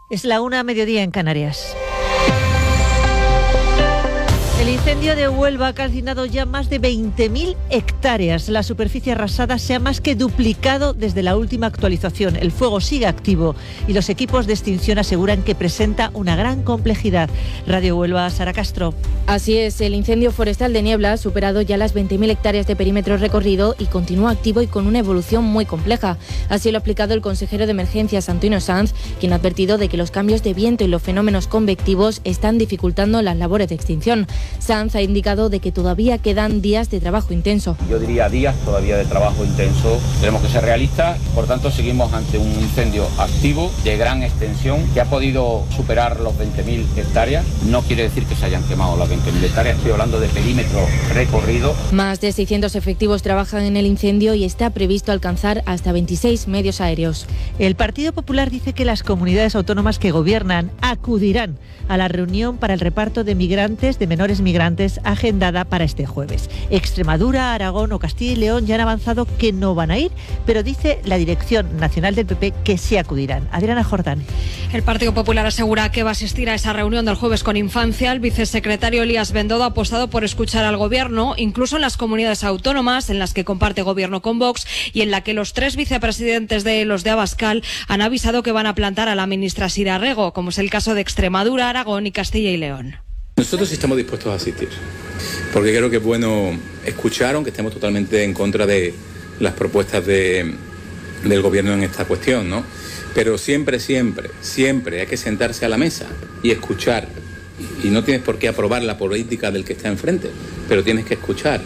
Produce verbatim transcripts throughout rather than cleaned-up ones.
Es la una a mediodía en Canarias. El incendio de Huelva ha calcinado ya más de veinte mil hectáreas. La superficie arrasada se ha más que duplicado desde la última actualización. El fuego sigue activo y los equipos de extinción aseguran que presenta una gran complejidad. Radio Huelva, Sara Castro. Así es, el incendio forestal de Niebla ha superado ya las veinte mil hectáreas de perímetro recorrido y continúa activo y con una evolución muy compleja. Así lo ha explicado el consejero de Emergencias, Antonio Sanz, quien ha advertido de que los cambios de viento y los fenómenos convectivos están dificultando las labores de extinción. Sanz ha indicado de que todavía quedan días de trabajo intenso. Yo diría días todavía de trabajo intenso. Tenemos que ser realistas, por tanto seguimos ante un incendio activo de gran extensión que ha podido superar los veinte mil hectáreas. No quiere decir que se hayan quemado las veinte mil hectáreas, estoy hablando de perímetro recorrido. Más de seiscientos efectivos trabajan en el incendio y está previsto alcanzar hasta veintiséis medios aéreos. El Partido Popular dice que las comunidades autónomas que gobiernan acudirán a la reunión para el reparto de migrantes, de menores migrantes, agendada para este jueves. Extremadura, Aragón o Castilla y León ya han avanzado que no van a ir, pero dice la Dirección Nacional del P P que sí acudirán. Adriana Jordán. El Partido Popular asegura que va a asistir a esa reunión del jueves con Infancia. El vicesecretario Elías Bendodo ha apostado por escuchar al Gobierno, incluso en las comunidades autónomas en las que comparte Gobierno con Vox y en la que los tres vicepresidentes de los de Abascal han avisado que van a plantar a la ministra Sira Rego, como es el caso de Extremadura, Aragón y Castilla y León. Nosotros estamos dispuestos a asistir, porque creo que es bueno escuchar, aunque estemos totalmente en contra de las propuestas de, del Gobierno en esta cuestión, ¿no? Pero siempre, siempre, siempre hay que sentarse a la mesa y escuchar. Y no tienes por qué aprobar la política del que está enfrente, pero tienes que escuchar.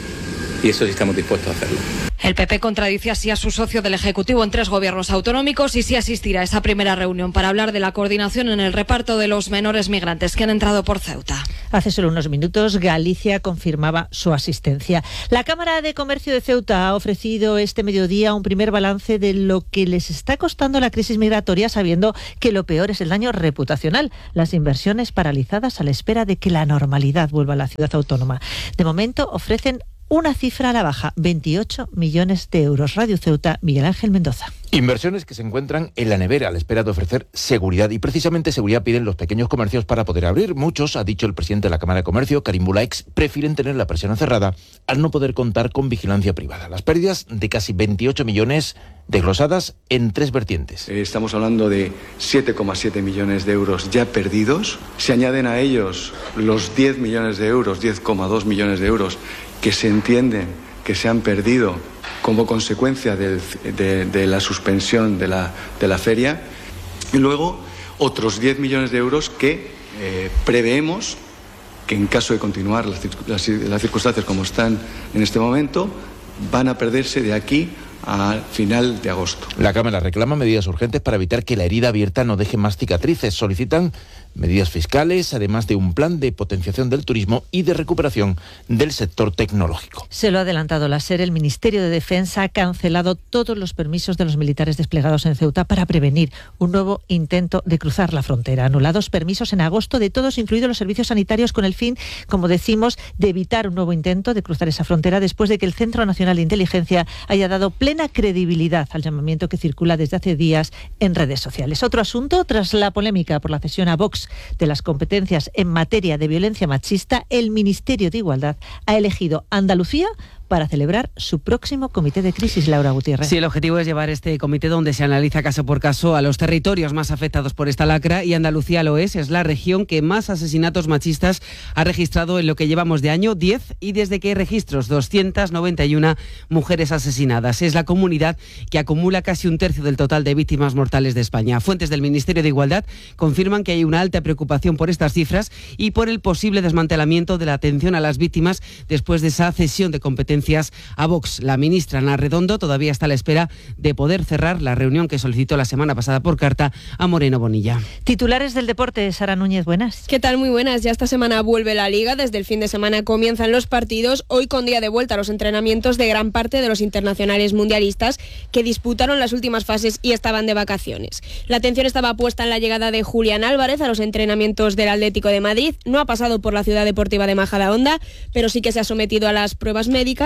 Y eso sí estamos dispuestos a hacerlo. El P P contradice así a su socio del Ejecutivo en tres gobiernos autonómicos y sí asistirá a esa primera reunión para hablar de la coordinación en el reparto de los menores migrantes que han entrado por Ceuta. Hace solo unos minutos Galicia confirmaba su asistencia. La Cámara de Comercio de Ceuta ha ofrecido este mediodía un primer balance de lo que les está costando la crisis migratoria, sabiendo que lo peor es el daño reputacional, las inversiones paralizadas a la espera de que la normalidad vuelva a la ciudad autónoma. De momento ofrecen una cifra a la baja, veintiocho millones de euros. Radio Ceuta, Miguel Ángel Mendoza. Inversiones que se encuentran en la nevera a la espera de ofrecer seguridad, y precisamente seguridad piden los pequeños comercios para poder abrir. Muchos, ha dicho el presidente de la Cámara de Comercio, Karim Bulaix, prefieren tener la persiana cerrada al no poder contar con vigilancia privada. Las pérdidas de casi veintiocho millones desglosadas en tres vertientes. Estamos hablando de siete coma siete millones de euros ya perdidos. Se añaden a ellos los diez millones de euros, diez coma dos millones de euros que se entienden que se han perdido como consecuencia del, de, de la suspensión de la, de la feria, y luego otros diez millones de euros que eh, preveemos que en caso de continuar las, las, las circunstancias como están en este momento, van a perderse de aquí a final de agosto. La Cámara reclama medidas urgentes para evitar que la herida abierta no deje más cicatrices. Solicitan medidas fiscales, además de un plan de potenciación del turismo y de recuperación del sector tecnológico. Se lo ha adelantado la SER. El Ministerio de Defensa ha cancelado todos los permisos de los militares desplegados en Ceuta para prevenir un nuevo intento de cruzar la frontera. Anulados permisos en agosto de todos, incluidos los servicios sanitarios, con el fin, como decimos, de evitar un nuevo intento de cruzar esa frontera después de que el Centro Nacional de Inteligencia haya dado plena credibilidad al llamamiento que circula desde hace días en redes sociales. Otro asunto, tras la polémica por la cesión a Vox de las competencias en materia de violencia machista, el Ministerio de Igualdad ha elegido Andalucía para celebrar su próximo comité de crisis. Laura Gutiérrez. Sí, el objetivo es llevar este comité donde se analiza caso por caso a los territorios más afectados por esta lacra, y Andalucía lo es, es la región que más asesinatos machistas ha registrado en lo que llevamos de año, diez, y desde que hay registros, doscientas noventa y una mujeres asesinadas. Es la comunidad que acumula casi un tercio del total de víctimas mortales de España. Fuentes del Ministerio de Igualdad confirman que hay una alta preocupación por estas cifras y por el posible desmantelamiento de la atención a las víctimas después de esa cesión de competencias a Vox. La ministra Ana Redondo todavía está a la espera de poder cerrar la reunión que solicitó la semana pasada por carta a Moreno Bonilla. Titulares del deporte, Sara Núñez, buenas. ¿Qué tal? Muy buenas. Ya esta semana vuelve la Liga. Desde el fin de semana comienzan los partidos. Hoy con día de vuelta a los entrenamientos de gran parte de los internacionales mundialistas que disputaron las últimas fases y estaban de vacaciones. La atención estaba puesta en la llegada de Julián Álvarez a los entrenamientos del Atlético de Madrid. No ha pasado por la Ciudad Deportiva de Majadahonda, pero sí que se ha sometido a las pruebas médicas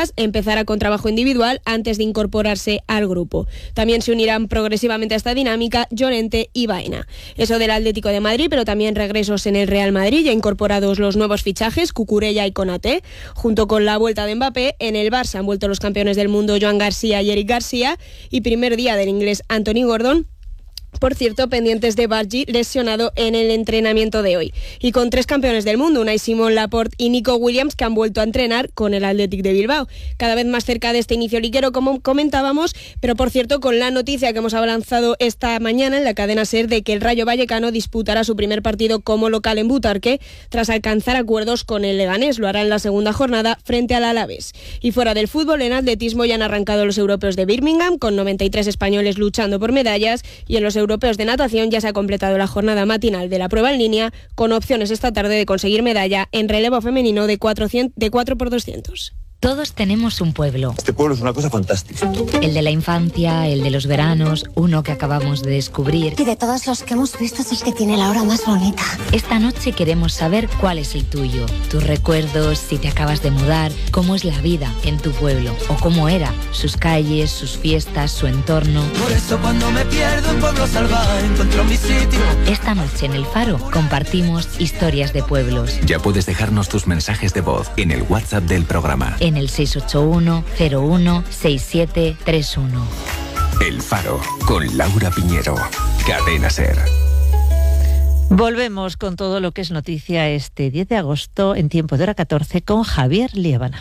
Lucas empezará con trabajo individual antes de incorporarse al grupo. También se unirán progresivamente a esta dinámica Llorente y Baena. Eso del Atlético de Madrid, pero también regresos en el Real Madrid, ya incorporados los nuevos fichajes, Cucurella y Konaté. Junto con la vuelta de Mbappé, en el Barça han vuelto los campeones del mundo Joan García y Eric García, y primer día del inglés Anthony Gordon. Por cierto, pendientes de Bargi, lesionado en el entrenamiento de hoy. Y con tres campeones del mundo, Unai Simón, Laporte y Nico Williams, que han vuelto a entrenar con el Athletic de Bilbao. Cada vez más cerca de este inicio liguero, como comentábamos, pero por cierto, con la noticia que hemos avanzado esta mañana en la cadena SER de que el Rayo Vallecano disputará su primer partido como local en Butarque, tras alcanzar acuerdos con el Leganés. Lo hará en la segunda jornada frente al Alavés. Y fuera del fútbol, en atletismo ya han arrancado los europeos de Birmingham, con noventa y tres españoles luchando por medallas, y en los europeos de natación ya se ha completado la jornada matinal de la prueba en línea, con opciones esta tarde de conseguir medalla en relevo femenino de cuatro por doscientos. Todos tenemos un pueblo. Este pueblo es una cosa fantástica. El de la infancia, el de los veranos, uno que acabamos de descubrir. Y de todos los que hemos visto es el que tiene la hora más bonita. Esta noche queremos saber cuál es el tuyo. Tus recuerdos, si te acabas de mudar, cómo es la vida en tu pueblo o cómo era, sus calles, sus fiestas, su entorno. Por eso cuando me pierdo en Pueblo Salvaje encuentro mi sitio. Esta noche en El Faro compartimos historias de pueblos. Ya puedes dejarnos tus mensajes de voz en el WhatsApp del programa. En el seis ocho uno cero uno seis siete tres uno. El Faro, con Laura Piñero. Cadena SER. Volvemos con todo lo que es noticia este diez de agosto en tiempo de hora catorce con Javier Liébana.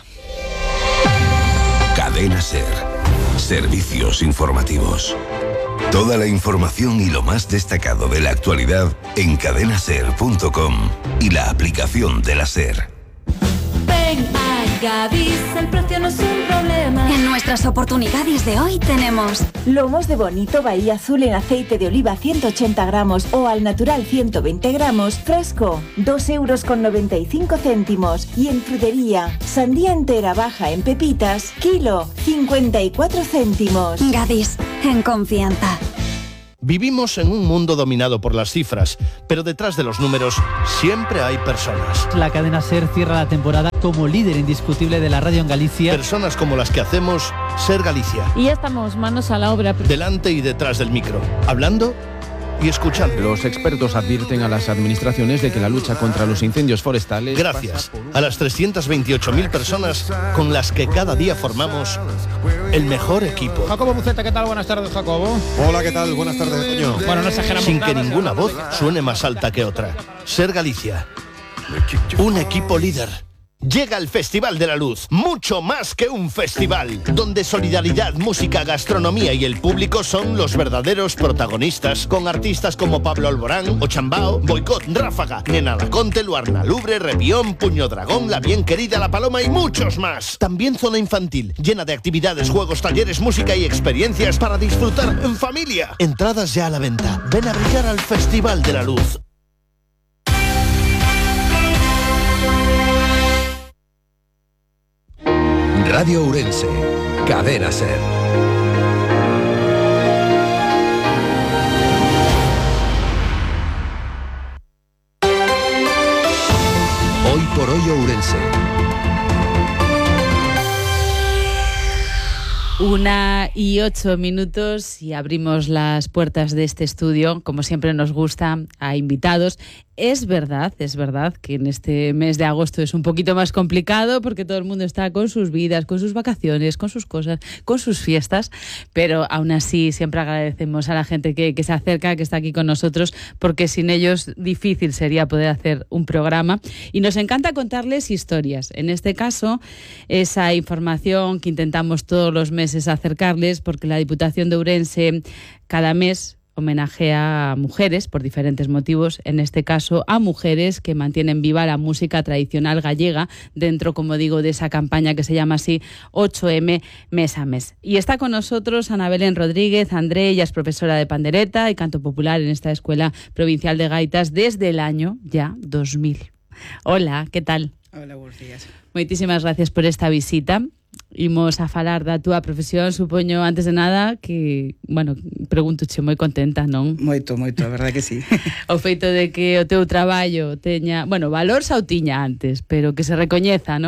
Cadena SER. Servicios informativos. Toda la información y lo más destacado de la actualidad en cadena ser punto com y la aplicación de la SER. Ven a Gadis, el precio no es un problema. En nuestras oportunidades de hoy tenemos lomos de bonito Bahía Azul en aceite de oliva ciento ochenta gramos o al natural ciento veinte gramos, fresco, dos euros con noventa y cinco céntimos. Y en frutería, sandía entera baja en pepitas, kilo, cincuenta y cuatro céntimos. Gadis, en confianza. Vivimos en un mundo dominado por las cifras, pero detrás de los números siempre hay personas. La cadena SER cierra la temporada como líder indiscutible de la radio en Galicia. Personas como las que hacemos SER Galicia. Y ya estamos manos a la obra. Delante y detrás del micro, hablando y escuchando. Los expertos advierten a las administraciones de que la lucha contra los incendios forestales... Gracias a las trescientas veintiocho mil personas con las que cada día formamos el mejor equipo. Jacobo Buceta, ¿qué tal? Buenas tardes, Jacobo. Hola, ¿qué tal? Buenas tardes, Toño. Bueno, no exageramos. Sin que ninguna voz suene más alta que otra. SER Galicia. Un equipo líder. Llega el Festival de la Luz, mucho más que un festival, donde solidaridad, música, gastronomía y el público son los verdaderos protagonistas, con artistas como Pablo Alborán, Ochambao, Boicot, Ráfaga, Nena Laconte, Luarna Lubre, Repión, Puño Dragón, La Bien Querida, La Paloma y muchos más. También zona infantil, llena de actividades, juegos, talleres, música y experiencias para disfrutar en familia. Entradas ya a la venta. Ven a brillar al Festival de la Luz. Radio Ourense, Cadena SER. Hoy por hoy Ourense. Una y ocho minutos y abrimos las puertas de este estudio, como siempre nos gusta, a invitados. Es verdad, es verdad que en este mes de agosto es un poquito más complicado porque todo el mundo está con sus vidas, con sus vacaciones, con sus cosas, con sus fiestas, pero aún así siempre agradecemos a la gente que, que se acerca, que está aquí con nosotros, porque sin ellos difícil sería poder hacer un programa y nos encanta contarles historias. En este caso, esa información que intentamos todos los meses acercarles, porque la Diputación de Ourense cada mes homenajea a mujeres por diferentes motivos, en este caso a mujeres que mantienen viva la música tradicional gallega dentro, como digo, de esa campaña que se llama así ocho eme mes a mes. Y está con nosotros Ana Belén Rodríguez André, ella es profesora de pandereta y canto popular en esta Escuela Provincial de Gaitas desde el año ya dos mil. Hola, ¿qué tal? Hola, buenos días. Moitísimas gracias por esta visita. Imos a falar da túa profesión, supoño, antes de nada, que, bueno, pregúntoche, moi contenta, non? Moito, moito, a verdade que sí. O feito de que o teu traballo teña, bueno, valor xa o tiña antes, pero que se recoñeza, non?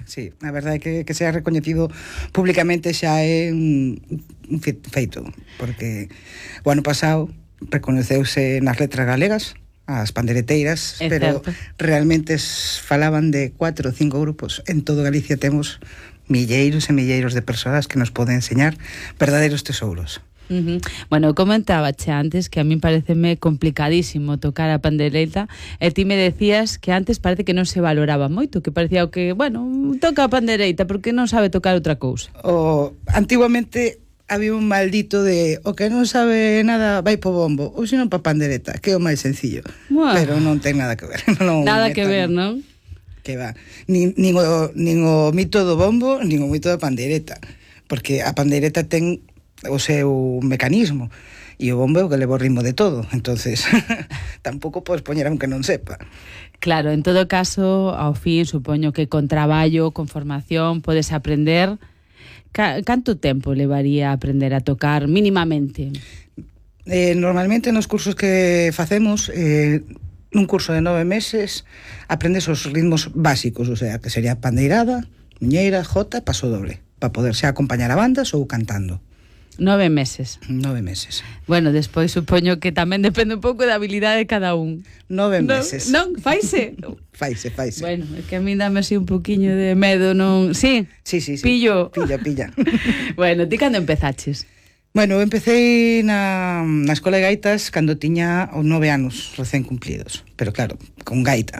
sí. A verdade é que, que sea recoñecido públicamente xa é un, un feito, porque o ano pasado reconoceuse nas letras galegas as pandereteiras, é pero certo. realmente falaban de cuatro ou cinco grupos. En todo Galicia temos milleiros e milleiros de persoas que nos poden enseñar verdadeiros tesouros. Uh-huh. Bueno, comentábache antes que a min pareceme complicadísimo tocar a pandereta, e ti me decías que antes parece que non se valoraba moito, que parecía que, bueno, toca a pandereita porque non sabe tocar outra cousa. O, antiguamente había un maldito de o que non sabe nada vai po bombo, ou senón pa pandereta, que é o máis sencillo. Bueno. Pero non ten nada que ver. Non Nada que metan, ver, non? Que va. Nin, nin, o, nin o mito do bombo, nin o mito da pandereta, porque a pandereta ten o seu mecanismo e o bombo é o que leva o ritmo de todo, entonces tampouco podes poñer aunque non sepa. Claro, en todo caso, ao fin, supoño que con traballo, con formación, podes aprender. Ca- canto tempo levaría a aprender a tocar mínimamente? Eh, normalmente nos cursos que facemos, eh, nun curso de nove meses, aprendes os ritmos básicos, o sea, que sería pandeirada, muñeira, jota, paso doble, para poder xa acompañar a bandas ou cantando. Nove meses. Nove meses. Bueno, despois supoño que tamén depende un pouco da habilidade de cada un. Nove non, meses. Non, faise. faise, faise. Bueno, é que a mí dame así un poquinho de medo, non... Sí? Sí, sí, sí. Pillo. Pilla, pilla. Bueno, ti cando empezaches? Bueno, eu empecé na, na escola de gaitas cando tiña os nove anos recén cumplidos, pero claro, con gaita.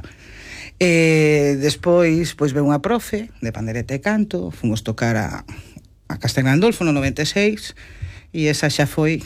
E despois, pois, veu unha profe de pandereta e canto, fomos tocar a, a Castel Gandolfo no noventa e seis, e esa xa foi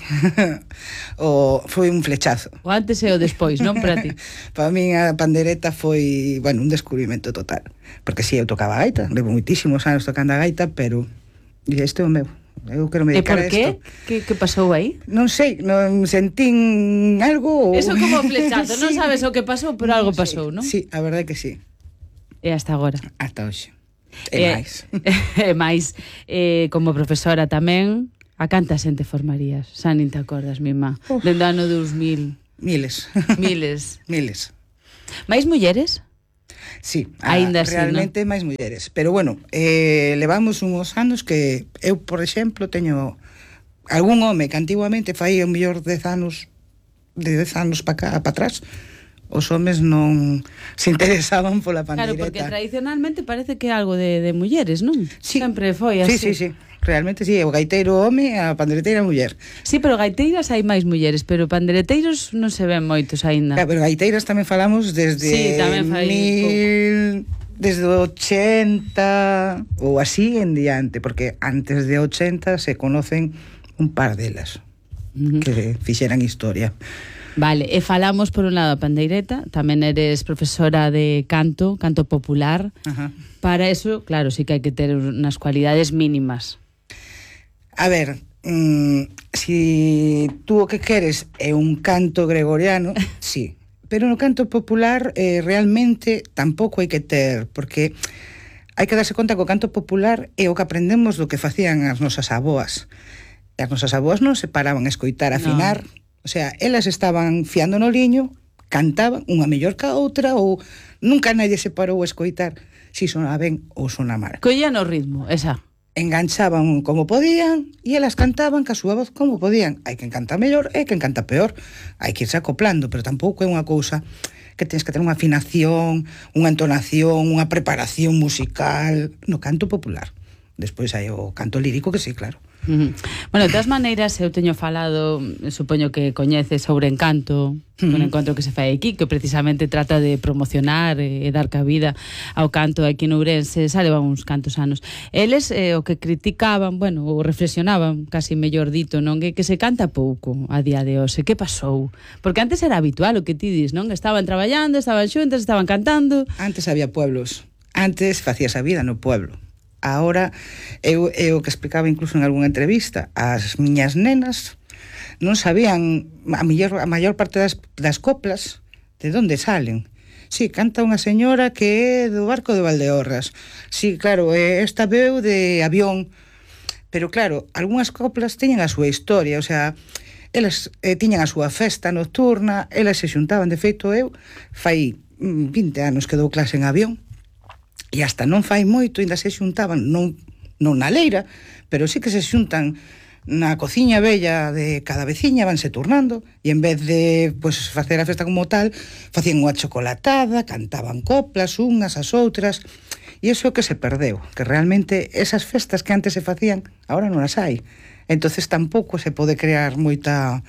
o foi un flechazo. O antes e o despois, non para ti? Para min a pandereta foi, bueno, un descubrimento total, porque si, sí, eu tocaba a gaita, levo moitísimos anos tocando a gaita, pero este é o meu. Eu quero me dedicar a isto. E por qué? Que, que pasou aí? Non sei, non sentín algo... Eso como flechazo, sí. Non sabes o que pasou, pero algo pasou, non? Sí, a verdade que sí. E hasta agora? Hasta hoxe. E eh, máis. E máis, eh, como profesora tamén, a canta xente formarías? Xa nin te acordas, mima. Dende ano dos mil. Miles. Miles. Miles. Máis mulleres? Sí, ainda a, realmente, ¿no? Máis mulleres. Pero bueno, eh, levamos uns anos que eu, por exemplo, teño algún home que antiguamente fai o mellor dez anos, de dez anos para cá, para atrás, os homes non se interesaban pola pandereta. Claro, porque tradicionalmente parece que é algo de, de mulleres, non? Sí. Sempre foi así. Sí, sí, sí. Realmente sí, o gaiteiro home, a pandereteira muller. Sí, pero gaiteiras hai máis mulleres, pero pandereteiros non se ven moitos aínda. Claro, pero gaiteiras tamén falamos desde sí, tamén fai mil... desde ochenta ou así en diante, porque antes de ochenta se conocen un par delas uh-huh. que fixeran historia. Vale, e falamos por un lado a pandeireta, tamén eres profesora de canto, canto popular. Ajá. Para eso, claro, sí que hai que ter unas cualidades mínimas. A ver, mmm, si tú o que queres é un canto gregoriano, sí, pero no canto popular eh, realmente tampouco hai que ter, porque hai que darse conta que o canto popular é o que aprendemos do que facían as nosas aboas. E as nosas aboas non se paraban a escoitar, a afinar, no. O sea, elas estaban fiando no liño, cantaban unha mellor que a outra, ou nunca nadie se parou a escoitar si sona ben ou sona mal. Collían o ritmo, esa. Enganchaban como podían e elas cantaban ca súa voz como podían. Hai quen canta mellor e quen canta peor. Hai que irse acoplando, pero tampouco é unha cousa que tens que ter unha afinación, unha entonación, unha preparación musical no canto popular. Despois hai o canto lírico que sí, claro. Uh-huh. Bueno, de todas maneiras, eu teño falado, supoño que coñeces sobre Encanto, uh-huh. un encontro que se fai aquí, que precisamente trata de promocionar e, e dar cabida ao canto aquí en Ourense, xa levan uns cantos anos. Eles eh, o que criticaban, bueno, ou reflexionaban, casi mellor dito, non, que, que se canta pouco a día de hoxe. Que pasou? Porque antes era habitual o que ti dis, non? Estaban traballando, estaban xuntas, estaban cantando. Antes había pueblos. Antes facías a vida no pueblo. Ahora, eu, eu que explicaba incluso en algunha entrevista, as miñas nenas non sabían a maior, a maior parte das, das coplas de onde salen. Sí, canta unha señora que é do barco de Valdeorras. Sí, claro, esta veu de avión. Pero claro, algunhas coplas teñen a súa historia, o sea, elas eh, tiñan a súa festa nocturna, elas se xuntaban. De feito, eu fai vinte anos que dou clase en avión, e hasta non fai moito, ainda se xuntaban, non, non na leira, pero sí que se xuntan na cociña bella de cada veciña, vanse turnando, e en vez de pues, facer a festa como tal, facían unha chocolatada, cantaban coplas unhas as outras, e iso é o que se perdeu, que realmente esas festas que antes se facían, agora non as hai. Entonces tampouco se pode crear moita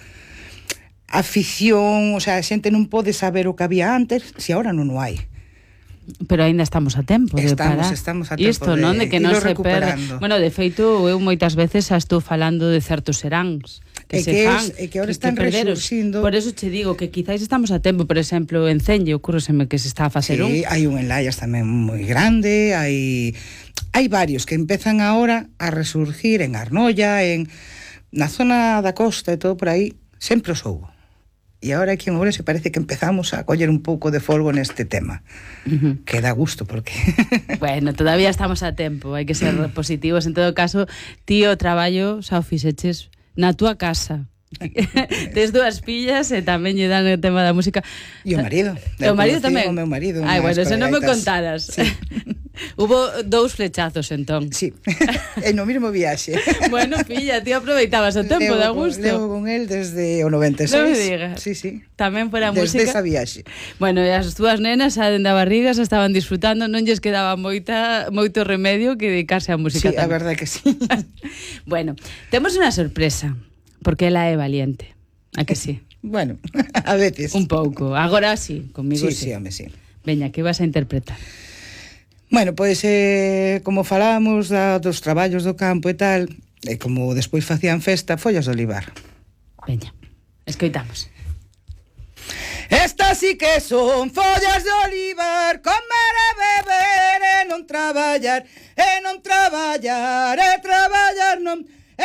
afición, o sea, a xente non pode saber o que había antes, se agora non o hai. Pero aínda estamos a tempo de estamos, parar. Estamos a tempo Isto, de, non? De que non se perde. recuperando. Bueno, de feito, eu moitas veces xa estou falando de certos seráns que e se que fan, es, e que ahora están resurxindo. Por eso che digo que quizáis estamos a tempo, por exemplo, en Celle, ocurreseme que se está a facer sí, un. Sí, hai un en Laias tamén moi grande, hai hai varios que empezan agora a resurgir en Arnoia, en na zona da costa e todo por aí, sempre os houbo. E agora aquí en Ourense parece que empezamos a coller un pouco de folgo neste tema. Uh-huh. Que dá gusto porque... Bueno, todavía estamos a tempo, hai que ser positivos. En todo caso, ti o traballo xa o fixeches na túa casa. Tes dúas fillas e tamén lle dan o tema da música. E o marido. E o marido tamén? O meu marido. Ai, bueno, se non me contaras. Sí. Hubo dous flechazos, entón. Sí, en no mismo viaxe. Bueno, filla, ti aproveitabas o tempo, da gusto. Levo con el desde o noventa e seis. Non me digas. Sí, sí. Tamén para a desde música. Desde esa viaxe. Bueno, e as túas nenas xa dende a barriga xa estaban disfrutando, non lles quedaba moita moito remedio que dedicarse á música sí, tamén. Sí, a verdade que sí. Bueno, temos unha sorpresa, porque ela é valiente. A que sí? Bueno, a veces. Un pouco. Agora sí, comigo sí. Sí, sí, home, sí. Veña, que vas a interpretar? Bueno, pois, eh, como falábamos da, dos traballos do campo e tal, e como despois facían festa, follas de olivar. Veña, escoitamos. Estas sí que son follas de olivar, comer e beber e non traballar, e non traballar, e traballar non...